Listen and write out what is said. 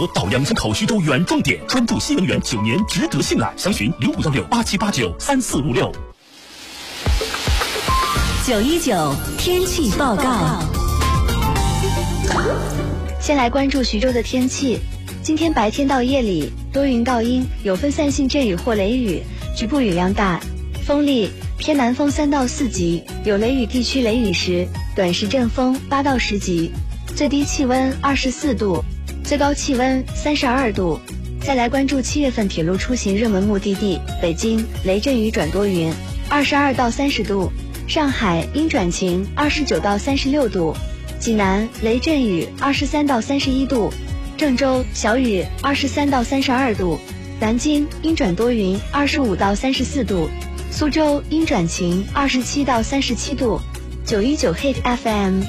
到养生口徐州远重点，专注新能源，9年值得信赖。详询651687893456。 919天气报告。 先来关注徐州的天气。今天白天到夜里多云到阴，有分散性阵雨或雷雨，局部雨量大，风力偏南风3到4级，有雷雨地区雷雨时，短时阵风8到10级，最低气温24度，最高气温32度。再来关注7月份铁路出行热门目的地，北京雷阵雨转多云，22到30度；上海阴转晴，29到36度；济南雷阵雨，23到31度；郑州小雨，23到32度；南京阴转多云，25到34度；苏州阴转晴，27到37度。919 Hit FM